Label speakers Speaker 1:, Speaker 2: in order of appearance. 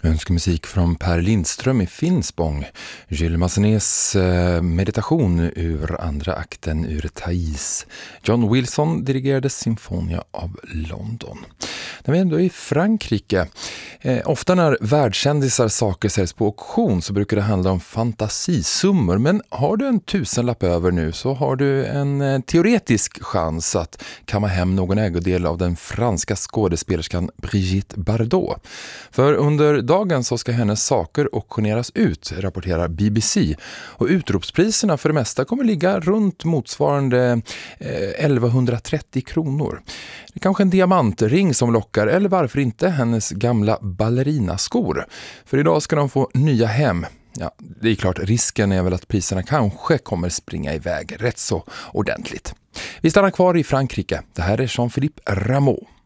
Speaker 1: Önskemusik från Per Lindström i Finspång. Gilles Massenets meditation ur andra akten ur Thais. John Wilson dirigerade Sinfonia av London. När vi ändå är i Frankrike. Ofta när världskändisar saker säljs på auktion så brukar det handla om fantasisummor. Men har du en tusenlapp över nu så har du en teoretisk chans att kamma hem någon ägodel av den franska skådespelerskan Brigitte Bardot. För under dagen så ska hennes saker auktioneras ut, rapporterar BBC. Och utropspriserna för det mesta kommer ligga runt motsvarande 1130 kronor. Det är kanske en diamantring som lockar, eller varför inte hennes gamla ballerinaskor. För idag ska de få nya hem. Ja, det är klart, risken är väl att priserna kanske kommer springa iväg rätt så ordentligt. Vi stannar kvar i Frankrike. Det här är Jean-Philippe Rameau.